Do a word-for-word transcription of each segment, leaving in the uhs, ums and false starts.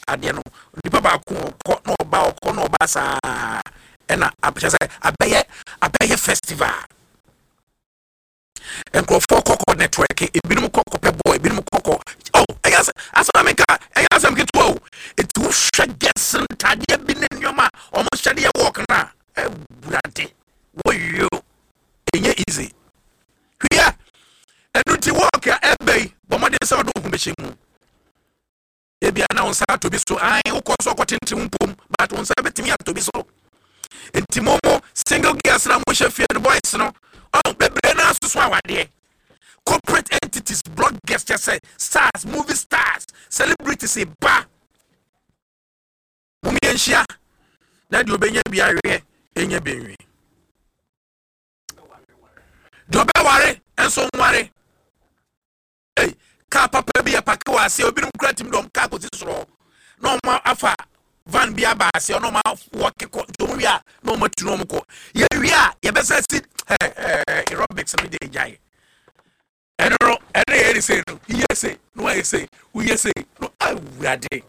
ade no nipa ba ko ko no ba ko no ba sa ena apese abeye abeye festival enkrofo koko network ebinum koko pe boy ebinum koko oh eyas asama meka eyas am keto it will shagesen tade binenoma omo shade ye work na e burade wo you enye easy hia enuti work ya ebe bomode se odo hu behemu ebia na onsa to bi so ai ukoso kwatintim mpom but onsa betimi to bi so entimomo single girls na mo chefie the boys no oh bebre na susu awade corporate entities bloggers just say stars movie stars celebrities e ba mumi enhia na di obenya bia hwe enya benwi do be ware enso nware eh ka papa bia paka wase obinum kratim dom ka ko sisoro no ma afa van bia ba se no ma woke ko to wia no ma tu no mko ye wia ye be say sit aerobics me dey jai enro ene ye say no ye say no ye say we ye say no awurade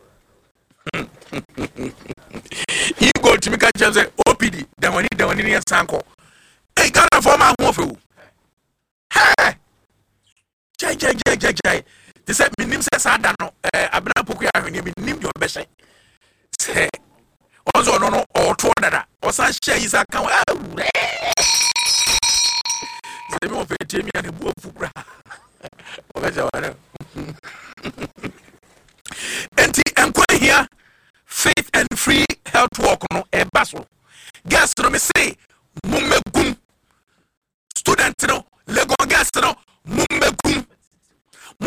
he go to me ka say O P D dan woni dan woni ne sanko e Ghana for ma ho fe o hey jai jai jai jai jai they said minim se sa da no eh abena poku ya hwene minim jo be hye se onzo no no o to dada o san hye isa kan awure se mi o fe temi ane bu ofukura o be jawana enti enkwa here faith and free health work no e baso